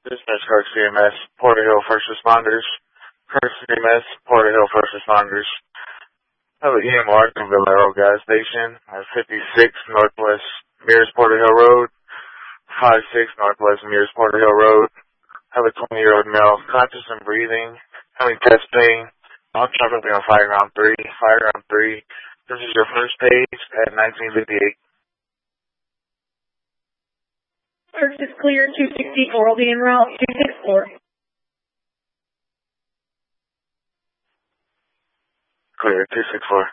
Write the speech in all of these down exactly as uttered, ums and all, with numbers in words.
Dispatch Clark C M S, Porter Hill First Responders. Clark C M S, Porter Hill First Responders. I have an E M R from Valero Gas Station at fifty-six Northwest Mears Porter Hill Road, five six Northwest Mears Porter Hill Road. I have a twenty-year-old male, conscious and breathing, having chest pain. All traffic on fire ground three, fire ground three. This is your first page at nineteen fifty-eight. Search is clear, two sixty-four will be en route, two sixty-four. Clear, two sixty-four.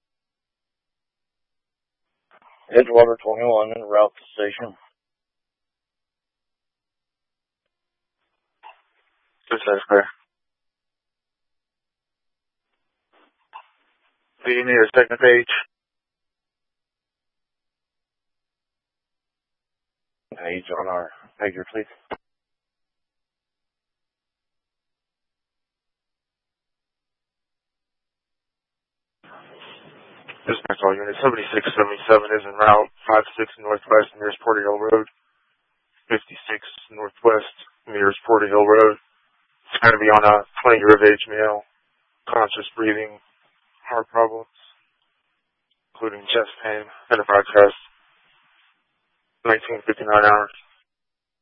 Edgewater twenty-one en route to station. Dispatch clear. Do you need a second page? Page on our pager, please. Dispatch all units, seventy-six seventy-seven is en route, five six Northwest Mears Porter Hill Road, fifty-six Northwest Mears Porter Hill Road. It's going to be on a twenty-year of age male, conscious breathing, heart problems, including chest pain, and a fracture. nineteen fifty-nine hours.